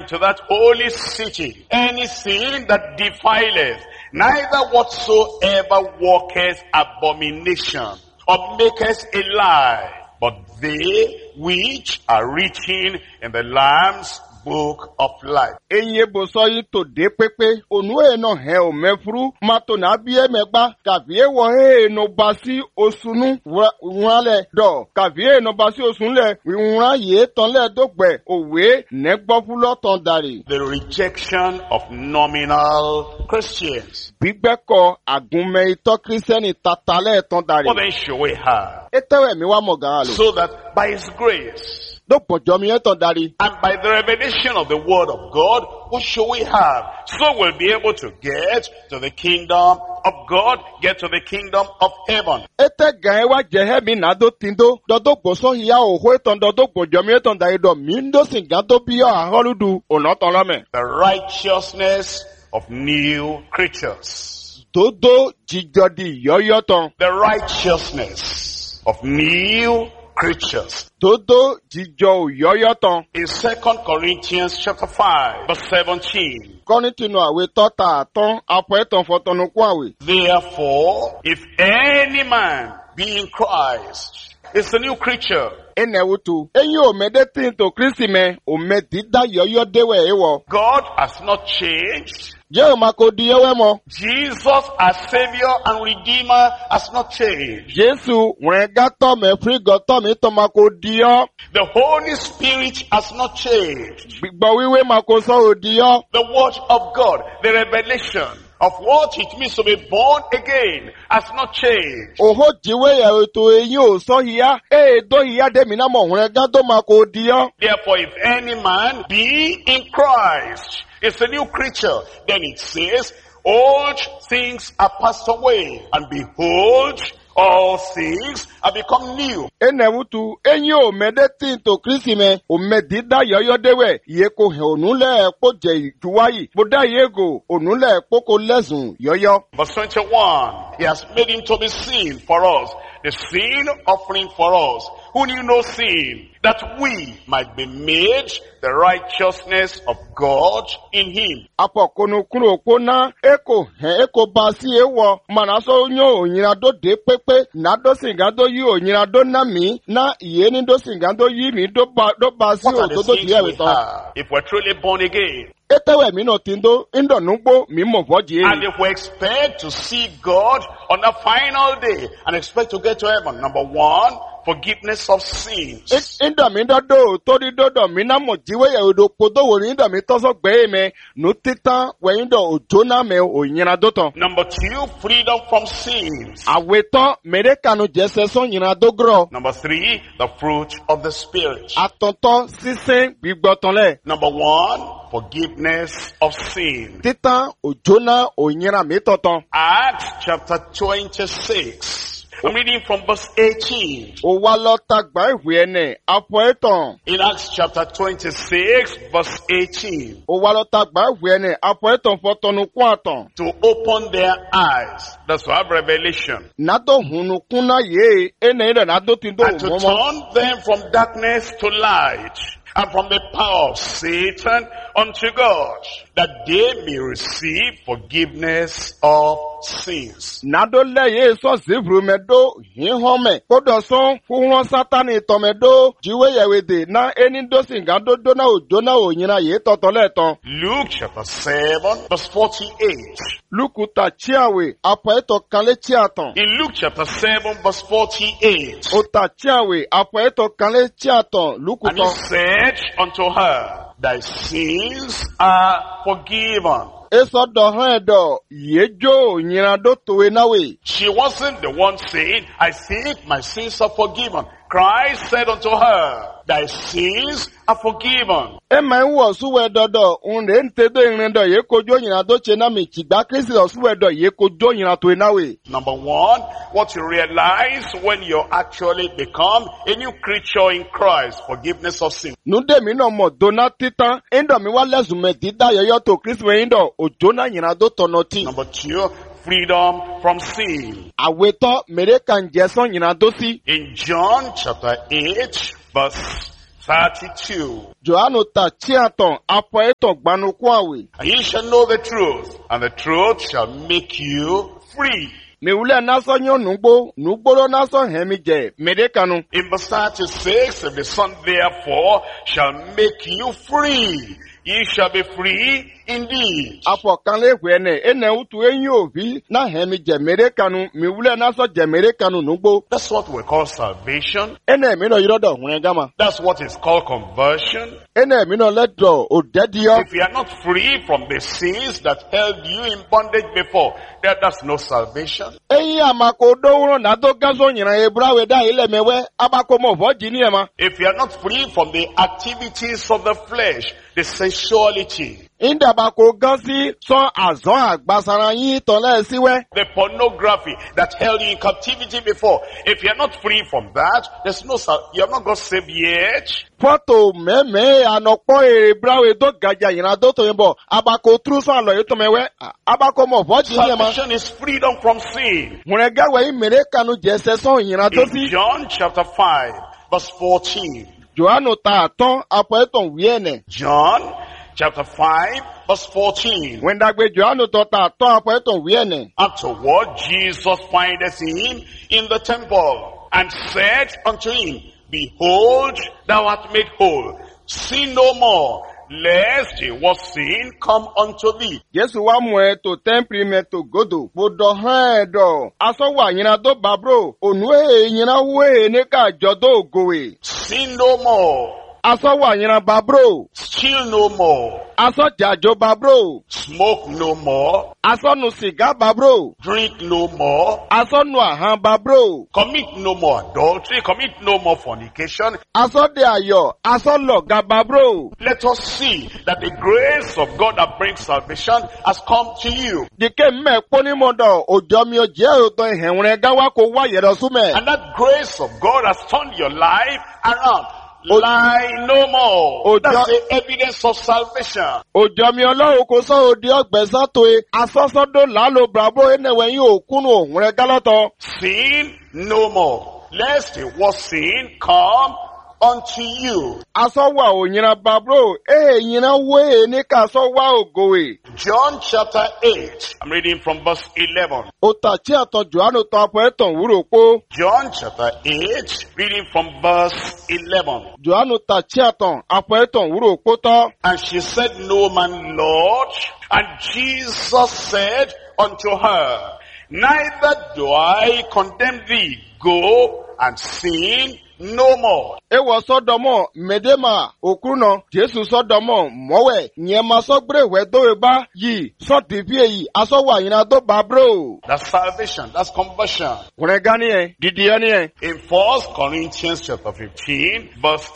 to that holy city any sin that defileth, neither whatsoever worketh abomination or maketh a lie, but they which are written in the Lamb's book of life. Enye boso yi to de pepe, onue no he o mefru, mato na bie megba, kavie wo he no basi osunu, wale do, kavie no basi osunle, wunra ye tonle dogbe, owe, negbofulo tondari. The rejection of nominal Christians. Bigbeko agunme ito Christian tatale tondari. What then should we have? Etewe mi wa mogalo. So that by His grace, Do pojomi tondari. and by the revelation of the Word of God, what should we have? So we'll be able to get to the kingdom of God, get to the kingdom of heaven. Ete gan wa jehe mi na do tindo, do boso hiya o ho eton do pojomi tondari do mindo singado biyo aholudu onotonlame. The righteousness of new creatures. Dodo jijodi yoyoton. The righteousness of new creatures. Dodo jijo yoyoton. In 2 Corinthians chapter 5, verse 17. Konitinu awe tota aton, apo eton fotonu kwawe. Therefore, if any man be in Christ, is a new creature. Ene wutu. Enyi o medeti into Kristi me, o medida yoyo dewe ewo. God has not changed. Je o mako diyewe mo. Jesus, our Savior and Redeemer, has not changed. Jesu, wenga to me frigo to me to mako diyo. The Holy Spirit has not changed. Bigbo wiwe mako so o diyo. The Word of God, the revelation of what it means to be born again, has not changed. Oho jiwe ya oto enyi o so hiya. Do hiya de mina mo wenga to mako diyo. Therefore, if any man be in Christ, is a new creature, then it says, old things are passed away, and behold, all things have become new. Ene wutu, enyi o medeti into Kristi me, o medida yoyo dewe, yeko he onule po je juwayi, boda yego, onule po ko lezun yoyo. Verse 21, He has made Him to be sin for us, the sin offering for us, who knew no sin, that we might be made the righteousness of God in Him. Apo kono kuro kona, eko basi ewo, manaso nyo onyina do de pepe, na do singado yi onyina do na mi, na yeni do singado yi mi do basi What o are the do things diye we weto. have if we're truly born again? Etewe mi no tindo, indo nungbo mi mo voji. And if we expect to see God on the final day and expect to get to heaven, number one, forgiveness of sins. Inda mi do tori do mi na mo jiwe ya odo podo wori inda mi toso gbe me, no tita we indo ojona me onyina do ton. Number two, freedom from sins. Aweto merekanu jese so nyina do gro. Number three, the fruit of the Spirit. Atonto sisen gbigbotonle. Number one, forgiveness of sin. Tita ojona onyina mi toton. Acts chapter 26. I'm reading from verse 18. O wa lo tagba iwe ene apo eton. In Acts chapter 26, verse 18. O wa lo tagba iwe ene apo eton fotonu kwaton. To open their eyes. That's to have revelation. Nado hunu kuna ye ene ire nado tindo And to momo. turn them from darkness to light, and from the power of Satan unto God, that they may receive forgiveness of sins. Nado le ye so zivru medo hihome. Kodo son fuhon satani tomedo jiwe yewede na eni do singado do na ojona onyina ye totole ton. Luke chapter 7, verse 48. Lukuta chiawe apo eto kale chiaton. In Luke chapter 7, verse 48. Ota chiawe apo eto kale chiaton. And He Lukuton. said unto her, Thy sins are forgiven. Eso do hedo yejo nyina do towe nawe. She wasn't the one saying, I think my sins are forgiven. Christ said unto her, Thy sins are forgiven. Ema nwo suwe dodo unre ntedo irendo ye kojo nyina do chena mi chigba Kristi do suwe do ye kojo nyina towe nawe. Number one, what you realize when you actually become a new creature in Christ, forgiveness of sin. Nude mi no mo dona titan endo mi wa lezu me dida yoyo to Kristi we endo ojona nyina do tonoti. Number two, freedom from sin. Aweto mere kan jeson nyina do si. In John chapter 8, verse 32. Johannu ta chiaton apo eton gbanukun awe. And ye shall know the truth, and the truth shall make you free. Mi wule naso nyo nugboro naso hemi je, medekanu. In verse 36, the Son therefore shall make you free. Ye shall be free indeed. Apo kanle hwene, ene utu enyi ovi, na hemi je medekanu, mi wule naso je medekanu nugbo. That's what we call salvation. Ene mino yirodo hwenegama. That's what is called conversion. Ene mino ledo odedio. If you are not free from the sins that held you in bondage before, that's no salvation. Eyi amako dowro na do gazo nyina ebrawe da ile mewe, abako mo voji ni ema. If you are not free from the activities of the flesh, the sensuality, Inda bako gansi son azon agbasara yin tole siwe. the pornography that held you in captivity before, if you are not free from that, you have not got saved yet. Foto meme anokpo ebrawe do gaja yina do to yebo, abako tru so alo yoto mewe, abako mo voji ni ema. Salvation is freedom from sin. Munegawe imere kanu jese son yina do In si. John chapter 5, verse 14. Johannu ta aton apo eton wiene. John chapter 5, verse 14. Wendagbe Johannu to ta aton apo eton wiene. Afterward, Jesus findeth him in the temple, and said unto him, Behold, thou art made whole. Sin no more, lest a worse sin come unto thee. Yesu wa mu e to temple me to godo. Bodo han do. Aso wa yina do babro. Onu e yina we ne ka jodo ogowe. Sin no more, Aso wa yina babro. steal no more, Aso jajo babro. smoke no more, Aso nu siga babro. drink no more, Aso nu ahan babro. commit no more adultery, commit no more fornication. Aso de ayo. Aso loga babro. Let us see that the grace of God that brings salvation has come to you. Dike me poni modo. Ojo mi o je o to henwre gawa ko wa yero sume. And that grace of God has turned your life around. Lie no more. That's the evidence of salvation. Ojo mi Ọlọ́run kò sọ òdi ọgbẹ̀sán tó e. Asọ́sọ́dọ̀ làálò bravo ẹnẹ̀wẹ̀ yín òkúnnù òun rẹ̀ gálọ́tọ̀. Sin no more, lest a worse sin come unto you. Asọ́wà òyìnbá babro, yìnbá wé ní ká sọ́wà ògòwè. John chapter 8. I'm reading from verse 11. Òtàchí àtọ̀ Jòhánù tán apọ̀ ẹ̀tàn wúrò pó. John chapter 8, reading from verse 11. Jòhánù tàchí àtàn apọ̀ ẹ̀tàn wúrò pó tọ́. And she said, No man, Lord. And Jesus said unto her, Neither do I condemn thee. Go and sin no more. Ewa sọdọmọ mẹdẹmà òkúrúnà Jésù sọdọmọ mọwẹ nyẹma sọgbẹrẹwẹ dọwẹba yìí sọtìfì èyí asọwọ àyìnà tó babro. That's salvation. That's conversion. Kùnẹ̀gá ni ẹ̀ dìdì ẹ̀ ni ẹ̀. In 1 Corinthians chapter 15, verse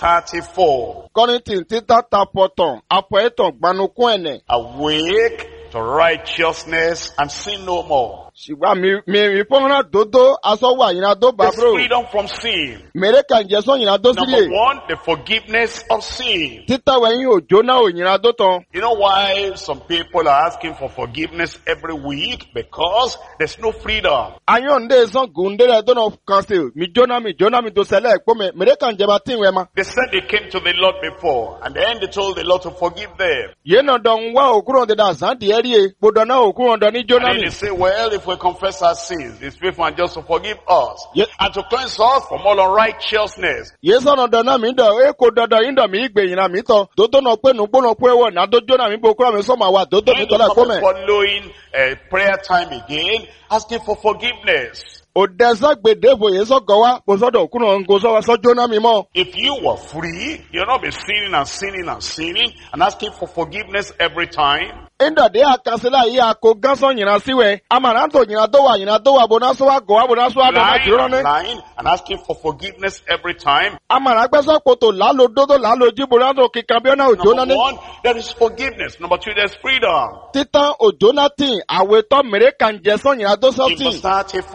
34. Kọ́rìntì títà tapọ̀tàn apọ̀ ẹ̀tàn gbanukún ẹ̀nẹ̀. Awake to righteousness and sin no more. Ṣùgbọ́n mi fọ́nrán dòdó asọ́wọ́ àyìnà tó There's babro. freedom from sin. Mèrè kà ń jẹ́ sọ́ yìnà tó Number sílẹ̀. one, the forgiveness of sin. Títà wẹ̀yìn òjò náà òyìnà tó tán. You know why some people are asking for forgiveness every week? Because there's no freedom. Ayọ̀ǹde sàn gùndé rẹ̀ dọ́nà kan sí. Mi jóná mi tó ṣẹlẹ̀ ẹ̀kọ́ mi. Mèrè kà ń jẹba tí ìwẹ̀ ma. They said they came to the Lord before, and then they told the Lord to forgive them. Yéé nà dọ̀ ń wá òkúrò dídá sàn díẹ̀ rí e. Gbọdọ̀ náà òkúrò dọ̀ ní jóná And then mi. they say, well, if we confess our sins, it's faithful and just to forgive us. Yes. And to cleanse us from all unrighteousness. Yéé sọ̀nà dọ̀ náà mi dọ̀ ẹ́ kò dọ̀dọ̀ yín dọ̀ mí ìgbè yìí náà mi tọ̀. Dòdó náà pé nùgbó náà pé wọ̀ náà tó jóná mi bò kúrò mi sọ́mà wà dòdó mi And tọ́lá ẹ̀kọ́ mẹ́. following prayer time again, asking for forgiveness. Òdẹ́sà gbèdévo yéé sọ̀gọ̀ wá. Kò sọ́dọ̀ òkúrò ń go sọ́ jóná mi mọ́. If you were free, you'll not be sinning and sinning and sinning and asking for forgiveness every time. Indade akasela yi ako ganso nyina siwe. Amaranto nyina dowa bonaso wa go abonaso wa na jirone. Lying and asking for forgiveness every time. Amaragbeso poto lalo dodo lalo jiborando kikabiona ojona Number ni. one, there is forgiveness. Number two, there's freedom. Titan ojona tin aweto mere kanje so nyina do so In verse tin. 34,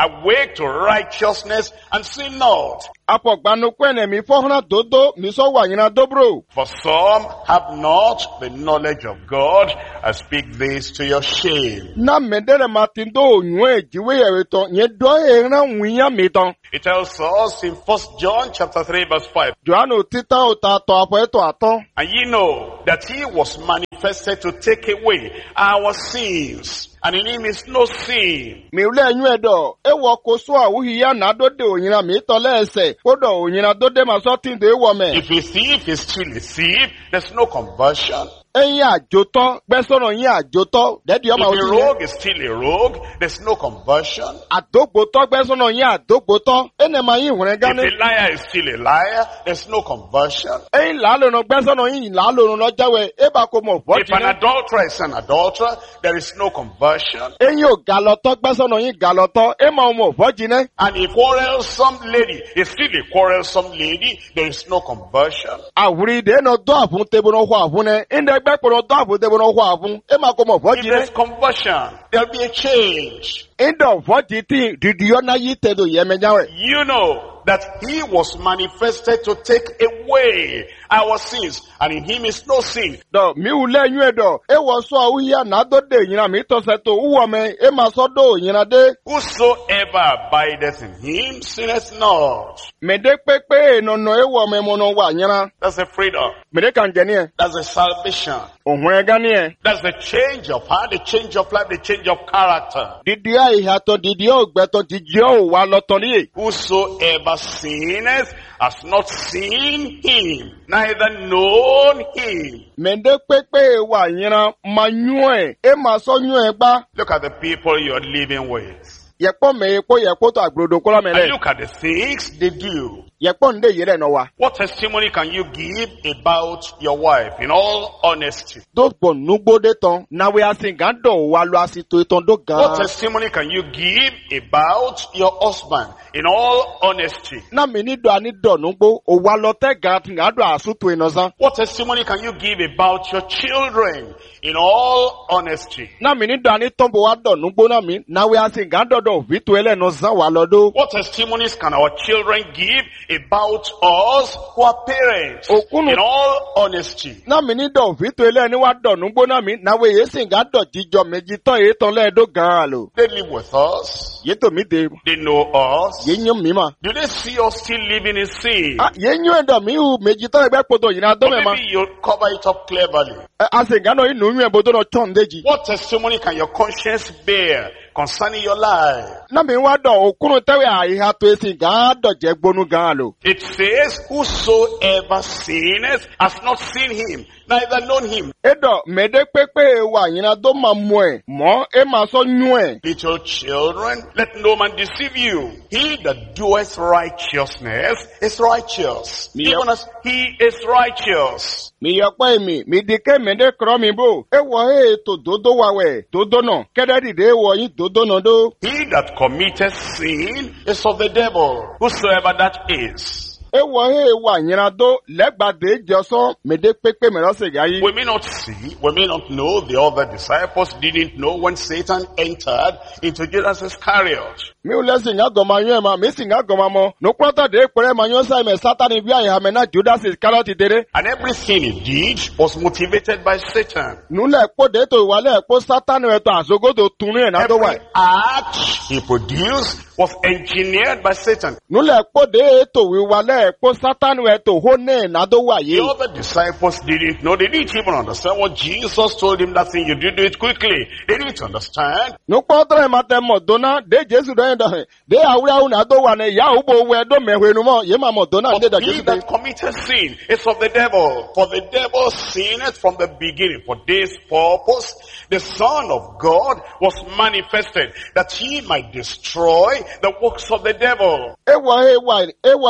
awake to righteousness and sin not. Apọ̀gbanu kwene mi fọ́húnà dodo mi sọ wà yìnyínna dobro. For some have not the knowledge of God. I speak this to your shame. Na mẹ́dẹ́rẹ̀ ma ti do òyìnbó èjìwé ẹ̀rẹ̀ tán yẹn dọ́ ẹ̀rán wíyá mi tán. It tells us in 1 John chapter 3 verse 5. Jòhánù títà òtà àtọ̀ àpọ̀ ẹ̀tọ̀ àtọ̀. And ye know that he was manifested to take away our sins. And in him is no sin. Mi ule ẹ̀yún ẹ̀dọ̀, ewọ kò sọ àwùhíyá náà dóde òyìnbó mi tọ́lẹ̀ ẹsẹ̀, kódọ̀ òyìnbó dóde màá sọ tí ń dé wọ̀ mẹ́. If a thief is still a thief, there's no conversion. Ẹyin àjòtọ́, gbẹ́sọ̀rọ̀ yín àjòtọ́, dẹ́dí ọmọ If òtí a yẹn. rogue is still a rogue, there's no conversion. Àdógbòtọ́ gbẹ́sọ̀rọ̀ yín àdógbòtọ́, ẹnẹ̀ máa yín ìwúrẹ́ If gánà. a liar is still a liar, there's no conversion. Ẹyin làálòrán gbẹ́sọ̀rọ̀ yín làálòrán lọ́jàwẹ̀, ébà kò mọ̀ If fọ́jì an náà. adulterer is an adulterer, there is no conversion. Ẹyin ò gàlọ́tọ́ gbẹ́sọ̀rọ̀ yín gàlọ́tọ́, ẹ máa mọ̀ fọ́jì náà. And a quarrelsome lady is still a quarrelsome lady, there is no conversion. Àwùrí ìdè náà dọ́ àfún tẹ́bùnà hó àfún náà, ẹ̀ńdẹ́gbẹ́ pọ̀nà dọ́ àfún tẹ́bùnà hó àfún, ẹ máa kò mọ̀ If fọ́jì náà. there's conversion, there'll be a change. Ẹ̀ńdọ̀ fọ́jì tí dìdí ọ̀nà yìí tẹ̀dọ̀ yẹmẹ̀jáwẹ̀. You know that he was manifested to take away our sins, and in him is no sin. Dọ̀ mi wù lẹ́yìn ẹ̀dọ̀, ẹ wọ sọ àwùyá náà dóde ìyìnà mi tọ̀sẹ̀ tó wúwọ̀ mẹ́, ẹ máa sọ dó ìyìnà dé. Whosoever abideth in him sinneth not. Mẹ̀dẹ́ pépé ìnànà ẹ wọ̀ mẹ́ mọ̀nà wà yẹn. That's the freedom. Mẹ̀dẹ́ kàn jẹ ní ẹ̀. That's the salvation. Òhun ẹ̀gá ní ẹ̀. That's the change of heart, the change of life, the change of character. Dìdí àìhàtọ̀ dìdí ọ̀gbẹ̀tọ̀ dìdí ọ̀wà lọ́tọ̀ níyè. Whosoever sinneth has not seen him, neither known him. Mẹ̀dẹ́ pépé wà yẹn máa yún ẹ̀, ẹ máa sọ yún ẹ̀ gbá. Look at the people you're living with. Yẹ̀pọ̀ mẹ́ẹ̀pọ̀ yẹ̀pọ̀ tó àgbòdo kọ́lá And mẹ́lẹ̀. look at the things they do. Yẹ̀pọ̀ ń dé yìí rẹ̀ nọ wa. What testimony can you give about your wife in all honesty? Tó gbọ̀ nugbódé tán, náwé asìngán dọ̀ wà lọ àsìtò ìtàn dó gan. What testimony can you give about your husband in all honesty? Náà mi ní dọ̀ àní dọ̀ nugbó, òwà lọ tẹ́ gan tí ngá dọ̀ àsùtò ìnàzán. What testimony can you give about your children in all honesty? Náà mi ní dọ̀ àní tọ́nbọ̀ wá dọ̀ nugbó náà mi, náwé asìngán dọ̀dọ̀ òfìtò ẹlẹ́nàzán wà lọ́dọ̀. What testimonies can our children give about us who are parents Okunu. in all honesty? Náà mi ní dọ̀ òfìtò ẹlẹ́ni wá dọ̀ nugbó náà mi, náwé yé sìngán dọ̀ jíjọ méjì tán èyí tán lẹ́ẹ̀dọ́ gan lò. They live with us. Yé tò mí dé, They know us. yé yín mi mà. Do they see us still living in sin? Yé yín ẹ̀dọ̀ mi hù méjì tán ẹgbẹ́ poto yìí náà Or dọ́mẹ̀ ma. maybe you cover it up cleverly. Asìngán náà inú yún ẹ̀ bọ́dọ̀ náà tán déjì. What testimony can your conscience bear concerning your life? Náà mi wá dọ̀ òkúrun tẹ́wẹ̀ àìhà tó èsì gan dọ̀ jẹ́ gbónú gan lò. It says, whosoever sinneth has not seen him, neither known him. Ẹ̀dọ̀ mẹ́dẹ́ pépé wà yín náà tó máa mú ẹ̀, mọ́ ẹ máa sọ yún ẹ̀. Little children, let no man deceive you. He that doeth righteousness is righteous, Yeah. even as he is righteous. Mi yọpẹ́ mi, mi di ké mẹ́dẹ́ kúrọ́ mi bò. Ẹ wọ ètò dòdó wa wẹ̀, dòdó náà, kẹ́dẹ́ dìde wọ yín dòdó náà dó. He that committeth sin is of the devil, whosoever that is. Ẹ wọ wà yín náà dó lẹ́gbàdé jọsán mẹ́dẹ́ pépé mẹ́rọ́sẹ̀ yá yí. We may not see, we may not know, the other disciples didn't know when Satan entered into Judas Iscariot. Mi ò lẹ́sìn ìyá gọ̀mà yún ẹ̀ ma, mi sì ìyá gọ̀mà mọ́. Nùpọ́tà dé pẹ̀rẹ́ ma yún sáì mẹ́ sátani bí àyè hàmẹ́ náà Judas Iscariot dèrè. And everything he did was motivated by Satan. Nùlẹ̀ kó dé tó ìwálẹ̀ kó sátani rẹ̀ tó àzógódò tunu ẹ̀ náà tó wà. Every act he produced was engineered by Satan. Nùlẹ̀ kó dé tó ìwálẹ̀ kó sátani rẹ̀ tó hó náà náà tó wà The yìí. other disciples didn't know. They didn't even understand what Jesus told him. That thing you do it quickly. They didn't understand. Nùpọ́tà rẹ̀ ma tẹ mọ̀ dọ́nà dé Jésù dọ́yìn dọ̀hìn. Dé àwúrẹ́ àwọn náà tó wà ní ìyá òbò wẹ̀ dó mẹ́wẹ́ nu mọ́, yé ma mọ̀ dọ́nà dé dà But he Jésù dọ́yìn. that committed sin is of the devil. For the devil sinned from the beginning. For this purpose, the Son of God was manifested, that he might destroy the works of the devil. Ewa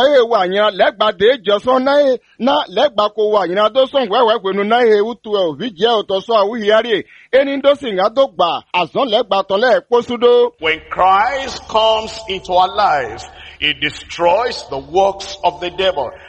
yẹn lẹ́gbàdé jọsán náà lẹ́gbà kó wà yẹn tó sọ̀n wẹ́wẹ́ pẹ̀lú náà ewútu ẹ̀ òbí jẹ́ òtọ́sọ́ àwùyárí ẹni tó sì ń tó gbà àzán lẹ́gbà tọ́lẹ̀ pósúdó. When Christ comes into our lives, he destroys the works of the devil.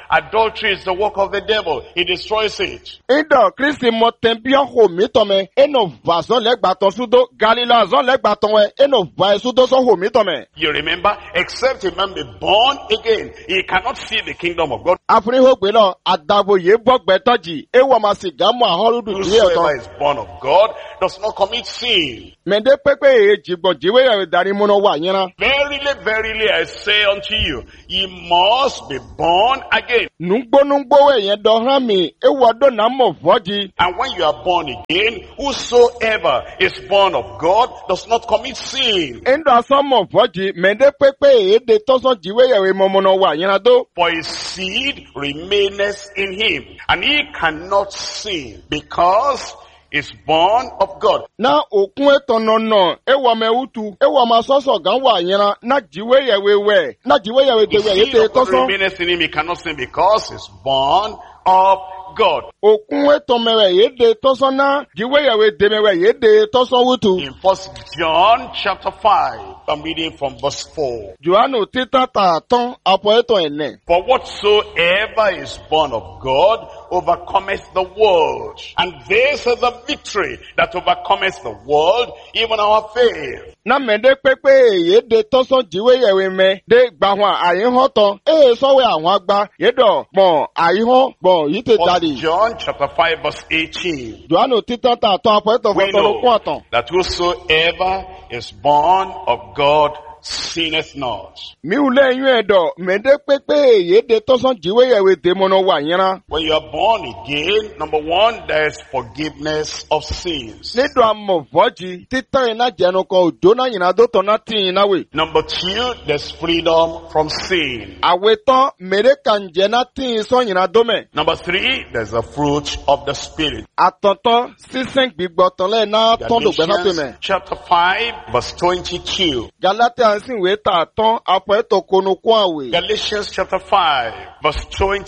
Adultery is the work of the devil. He destroys it. Indo Kristi motembia ho mitome eno vazon legbaton sudo Galila zon legbaton we eno va sudo so ho mitome. You remember, except a man be born again, he cannot see the kingdom of God. Afri ho gbe lo adabo ye gbogbe toji ewo ma sigamu aholudu die Whosoever oton. is born of God does not commit sin. Mende pepe e jigbo jiwe ya dari muno wa yina. Verily, verily, I say unto you, ye must be born again. Nungbo we yen do rami ewo do na mo voji. And when you are born again, whosoever is born of God does not commit sin. Endo asomo voji mende pepe e de toso jiwe ya we momono wa yina do. For his seed remaineth in him, and he cannot sin because is born of God. Na okun etonono ewa meutu ewa masoso gan wa yina na jiwe ya we na jiwe ya we de The we seed ete of God toso. remaineth in him, he cannot sin because is born of God. Okun etomewe yede toso na jiwe ya we de mewe yede toso wutu. In 1 John chapter 5, I'm reading from verse 4. Joanu tita ta ton apo eto ene. For whatsoever is born of God overcometh the world. And this is the victory that overcometh the world, even our faith. Na mende pepe yede toso jiwe ya we me de gbahwa ayin hoton so we awon agba yedo mo ayin ho bo yite 1 dadi. John chapter 5 verse 18. Joanu tita ta ton apo eto We fotoro kun aton. know that whosoever is born of God sinneth not. Mi ule yun edo mende pepe yede toso jiwe ya we de mono wa yina. When you are born again, number one, there is forgiveness of sins. Nido amo voji tita ina jenu ko ojo na yina do to na tin ina we. Number two, there's freedom from sin. Aweton mere kanje na tin so yina do me. Number three, there's the fruit of the Spirit. Atonton sisen gbigboton le na ton do gbe sa pe me. Galatians chapter 5 verse 22. Galatians sin we ta ton apo eto konu kun awe. Galatians chapter 5 verse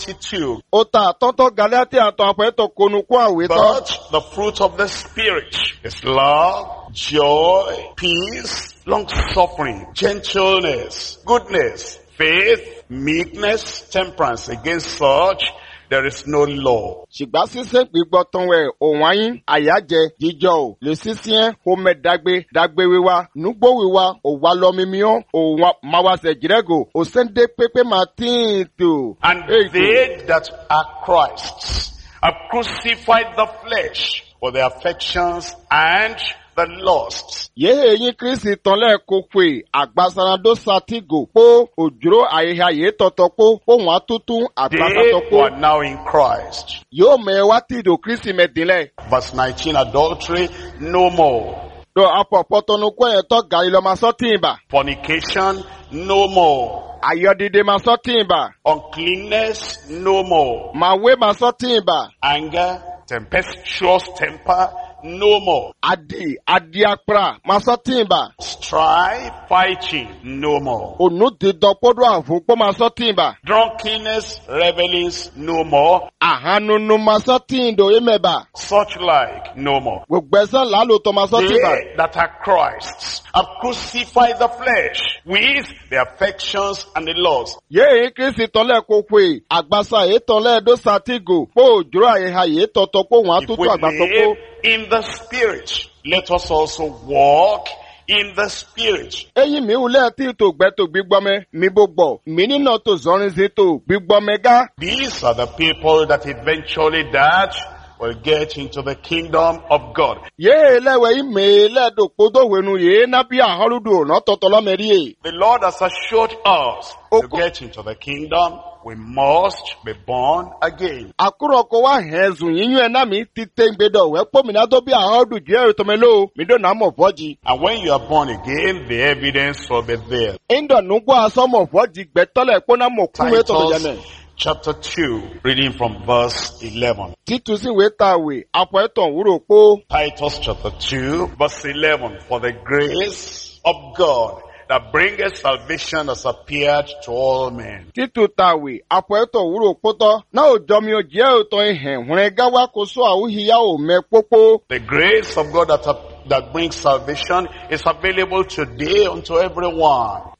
22. O ta tonton Galatians ton apo eto konu kun awe ton. But the fruit of the Spirit is love, joy, peace, long-suffering, gentleness, goodness, faith, meekness, temperance. Against such there is no law. Ṣùgbọ́n sísẹ́ gbígbọ́tán wẹ̀ òun ayín àyájẹ jíjọ ò lè sísẹ́ homer dagbe wíwá núgbó wíwá òwà lọ́mímíọ́ òun máwàsẹ̀ jírẹ́gò òsèǹdé pépé máa tíì tò. And they that are Christ's have crucified the flesh for the affections and the lusts. Yéé yín Kristi tán lẹ́ẹ̀kọ́ pé àgbàsanadó satigo pó òjòrò àyíká yìí tọ̀tọ̀ pó òun àtútù àgbàsatọ̀ They pó. who are now in Christ. Yóò mẹ́wàá tìdò Kristi mẹ́dínlẹ̀. Verse 19, adultery, no more. Dọ̀ apọ̀pọ̀tọ̀nù kọ́ ẹ̀ tọ́ gàrí lọ́ máa sọ́ tìǹbà. Fornication, no more. Ayọ̀dìdè máa sọ́ tìǹbà. Uncleanness, no more. Màwé máa sọ́ tìǹbà. Anger, tempestuous temper, no more. Adiakra máa sọ́ tìǹbà. Strife, fighting, no more. Ònú dídọ̀ pọ́dọ̀ àfúnpọ̀ máa sọ́ tìǹbà. Drunkenness, revelings, no more. Àhánunu máa sọ́ tìǹdò ẹ̀mẹ̀bà. Such like, no more. Gbogbo ẹ̀sán làálòótọ́ máa sọ́ tìǹbà. They that are Christ's have crucified the flesh with the affections and the lusts. Yéé Kristi tọ́lẹ̀ kó pé àgbàsá yìí tọ́lẹ̀ dó satigo pé òjòrò àyíká yìí tọ̀tọ̀ pé òun If àtútù we àgbàsọ pé. live in the Spirit, let us also walk in the Spirit. Eyín mi wúlẹ̀ tí tò gbẹ́ tó gbígbọ́mẹ́ mi bó gbọ̀ mí nínà tó zọrin sí tó gbígbọ́mẹ́ gá. These are the people that eventually that will get into the kingdom of God. Yéé lẹ́wẹ̀ yìí mèé lẹ́dọ̀ kpódòwénu yéé nábí àhọ́lùdù ọ̀nà tọ̀tọ̀ lọ́mẹ́rí yé. The Lord has assured us to get into the kingdom, we must be born again. Àkúrọ̀kọ̀ wá hẹ̀ẹ́zùn yíyún ẹ̀ náà mi ti tẹ́ gbẹdọ̀ wẹ́ pọ́mìnà tó bí àhọ́lùdù jẹ́ ẹ̀rọ tọmẹ́lò mi dò náà mọ̀ fọ́jì. And when you are born again, the evidence will be there. Ìndọ̀ nùgbọ́ asọ́mọ̀ fọ́jì gbẹ́tọ́lẹ̀ pọ́nà mọ̀ kúwé tọ̀tọ̀ yẹn. Titus chapter 2, reading from verse 11. Títù sí ìwé tàwé àpọ̀ ẹ̀tàn wúrò pó. Titus chapter 2, verse 11. For the grace of God that bringeth salvation has appeared to all men. Títù tàwé àpọ̀ ẹ̀tàn wúrò pótọ́. Náà ò jọ mi ò jẹ́ òtọ́ ìhẹ̀ hùrẹ́ gáwá kó sọ àwùhíyá ò mẹ́ pópó. The grace of God that brings salvation is available today unto everyone.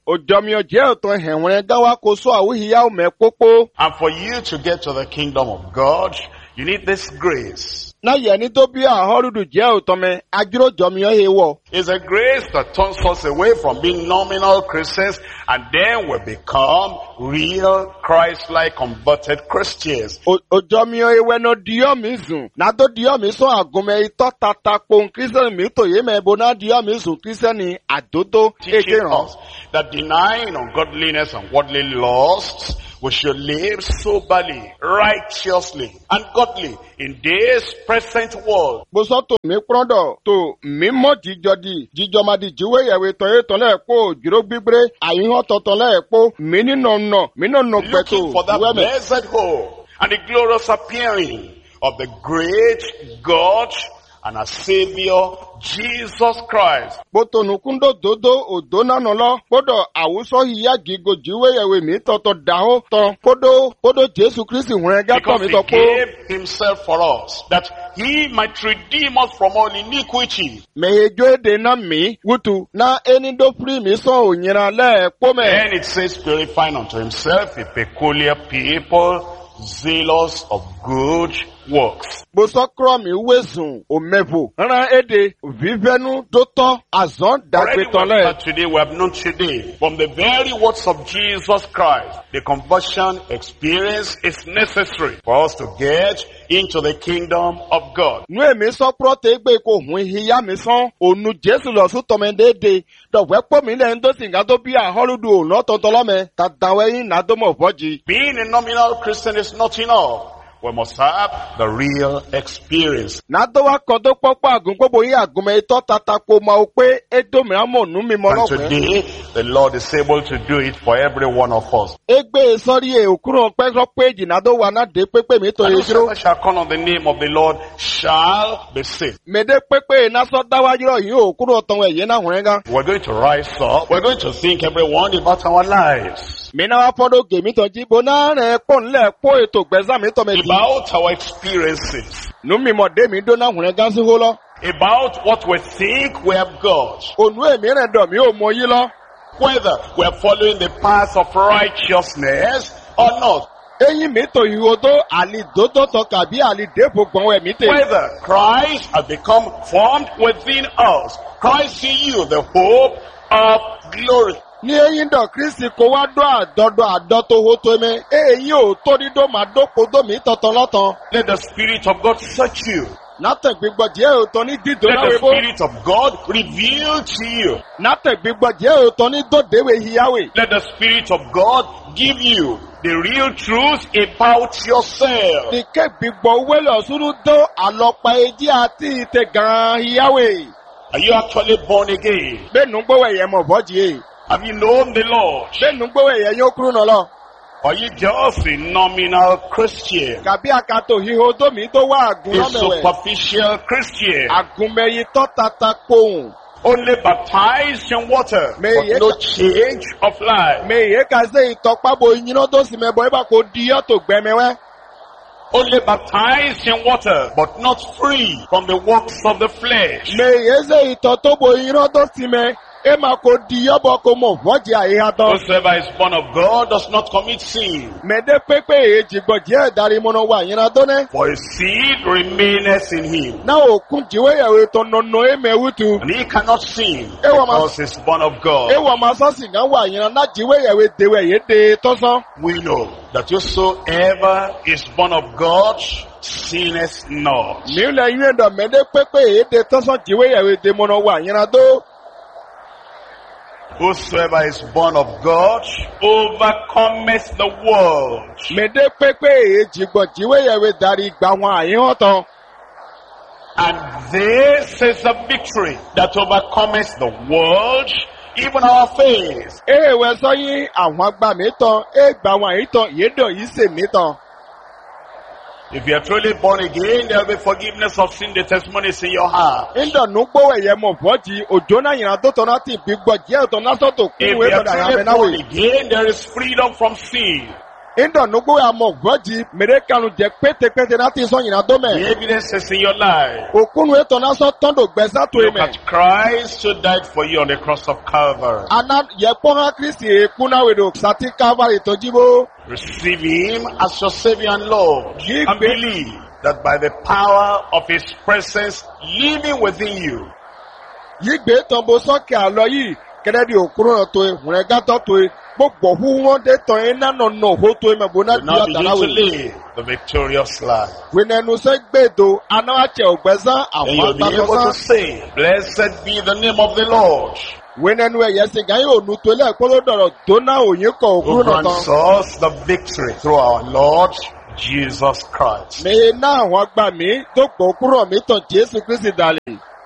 Ojomio jẹ́ ọ̀tọ̀ ẹ̀wọ̀n gáwá kó sọ àwòhíyá ọmọ pópó. And for you to get to the kingdom of God, you need this grace. Na yẹni tó bí àhọ́rùdù jẹ́ ọ̀tọ̀ mẹ́, ajúrò jọmíọ́ he wọ̀. It's a grace that turns us away from being nominal Christians and then we become real Christ-like converted Christians. Ojomio ewe no diyo mi zun. Na do diyo mi son agume ito tata pon Christian mi to ye me bona diyo mi zun Christian ni adodo Teaching ekeran. us that denying ungodliness and worldly lusts, we should live soberly, righteously, and godly in this present world. Boso to mi prondo to mi mo jíjọ ma di jíwé yẹ̀wé tọ́ ètò lẹ́ẹ̀kọ́ òjìrò gbígbé àyíhàn tọ̀tọ̀ lẹ́ẹ̀kọ́ mi nínú pẹ̀tọ́ Looking for that blessed hope and the glorious appearing of the great God and our Savior, Jesus Christ. Boto nukundo dodo odona nolo podo awuso hiya gigo jíwé yẹ̀wé mi tọ̀tọ̀ dáhó tán podo Jésù Kristi hùrẹ́ gátọ̀ Because mi he tọ́ pé. gave himself for us, that he might redeem us from all iniquity. Mẹ̀yẹjọ́ èdè náà mi wútu na ẹni tó firi mi sọ òyìnbá lẹ́ẹ̀kọ́ mẹ́. Then it says, purifying unto himself a peculiar people, zealous of good works. Bosokro mi wezun omevo. Ran èdè vivenu dótọ́ azọ́n Already we dàgbétọ́lẹ̀. have today, we have known today, from the very words of Jesus Christ, the conversion experience is necessary for us to get into the kingdom of God. Nu èmi sọ prọ́tẹ́ gbé kó hun ìhìyá mi sán. Ònu Jésù lọ sún tọmọdéédé. Dọ̀wẹ́ pọ̀ mí lẹ́yìn tó sì ń ga tó bí àhọ́rùdù òun tọ̀tọ̀ lọ́mẹ. Tàdáwẹ́yìn nàdọ́mọ̀ fọ́jì. Being a nominal Christian is not enough. We must have the real experience. Nàdọ́wà kan tó pọ́pọ́ àgùn gbogbo yín àgùnmọ̀ ìtọ́ tatako ma o pé édò mìíràn mọ̀ nú mi mọ́ And lọ́wọ́. today, the Lord is able to do it for every one of us. Egbe sọ́rí ẹ̀ òkúrò pẹ́sọ́ péjì nàdọ́wà náà dé pépé mi tó And yẹ dúró. whosoever shall call on the name of the Lord shall be saved. Mèdè pépé nasọ́ dáwájú yìí òkúrò tán ẹ̀yẹ náà hùrẹ́ gan. We're going to rise up. We're going to think everyone about our lives, Mina wa fọdọ gèmí tán jí bona rẹ̀ pọ̀ nílẹ̀ pọ̀ ètò gbẹ̀sán mi tọ́ mi di. about our experiences, Nu mi mọ̀ dé mi dóná hùrẹ́ gan sí hó lọ. about what we think we have got, Ònú èmi rẹ̀ dọ̀ mí ò mọ yí lọ. whether we're following the path of righteousness or not, Eyín mi tò ìhò tó àlìdótó tọ kàbí àlìdébò gbọ̀n ẹ̀mí tè. whether Christ has become formed within us, Christ in you, the hope of glory. Ní eyín dọ̀ Kristi kó wá dọ́ àdọ́ tó hó tó mi. Eyín ò tó dídó màá dóko dó mi tọ̀tọ̀ lọ́tàn. Let the Spirit of God search you. Nátẹ̀ gbígbọ́ jẹ́ òótọ́ ní dídò Let láwé the bó. Spirit of God reveal to you. Nátẹ̀ gbígbọ́ jẹ́ òótọ́ ní dòdèwé híyáwé. Let the Spirit of God give you the real truth about yourself. Nìkẹ́ gbígbọ́ wẹ́lẹ̀ ọ̀ṣúrú dó àlọ́pàá ẹjí àti ìtẹ̀ gan-an híyáwé. Are you actually born again? Bẹ́ẹ̀ nù gbówó ẹ̀yẹ mọ̀ bọ́jì yìí. Have you known the Lord? Bẹ́ẹ̀ nù gbówó ẹ̀yẹ yóò kúrú nà lọ. Or are you just a nominal Christian? Kàbí àkàtò híhó dómi tó wá àgùn A lọ́mẹ̀wẹ̀. superficial Christian? Àgùnmẹ̀yìn tọ́ tata pohùn. Only baptized in water, May but ye- no change of life. Mèyí ká ṣe ìtọ́pábò ìyìnà tó sì mẹ́bọ̀ ibà kò di yọ́tò gbẹmẹwẹ́. Only baptized in water, but not free from the works of the flesh. Mèyí ṣe ìtọ́ tó bò ìyìnà tó sì mẹ́. Ẹ máa kò di yọ́bọ̀ kò mọ̀ fọ́jì àyíká tán. Whosoever is born of God does not commit sin, Mẹ̀dẹ́ pépé èjì gbọ̀jẹ́ ẹ̀dárí mọ́nà wà yìnyínà tó nẹ́. for his seed remaineth in him. Náà òkun jìwé yẹ̀wé tó nọ̀nà ẹ̀mẹ̀wútu. And he cannot sin Ewa ma- because he's born of God. Ewà máa sọ́sì gán wà yìnyínà náà jìwé yẹ̀wé dèwẹ̀ yé de tọ́sán. We know that whosoever is born of God sinneth not. Nílẹ̀ yín ẹ̀dọ̀ mẹ̀dẹ́ pépé èdè tọ́sán jìwé yẹ̀wé de mọ́nà wà yìnyínà tó. Whosoever is born of God overcometh the world. Mẹ̀dẹ́ pépé èjì gbọ̀jìwé yẹ̀wé darí gbà wọn àyíhàn tán. And this is the victory that overcometh the world, even our faith. Èèwẹ̀ sọ́yìn àwọn àgbà mi tán. Ègbà wọn àyí tán. Yédọ̀ yìí sè mí tán. If you are truly born again, there will be forgiveness of sin. The testimony is in your heart. Ndọ̀nù gbówó ẹ̀yẹ mọ̀ fọ́jì. Òjò náà yìnyínà tó tọ́ náà ti bí gbọ̀jẹ́ ọ̀tọ̀ náà sọ̀tò If kúwé you are tọ̀dà truly yàmẹ́ náà born wè. again, there is freedom from sin. Indo nugo ya mo gboji merekanu je pete na ti so yin The adome. evidence is in your life. Okunu eto na so tondo gbesa to Look eme. at Christ who died for you on the cross of Calvary. Ana ye po ha Kristi ekuna wedo sati Calvary to jibo. Receive him as your Savior and Lord. Ye And be- believe that by the power of his presence living within you, Yi gbe ton bo so ke alo yi kede di okunu na to e hunre gato to e gbogbo hu won de ton e na no ho to e me bo na you now di begin atara to we. live the victorious life. We nenu se gbedo ana ache ogbesa And you'll be able awon to say, blessed be the name of the Lord, we nenu e yesi gan yo nu to le ko lo doro to na oyin ko who okunu na grants ton. us the victory through our Lord Jesus Christ. Me na won gba mi to po kuro mi ton Jesu Kristi dale.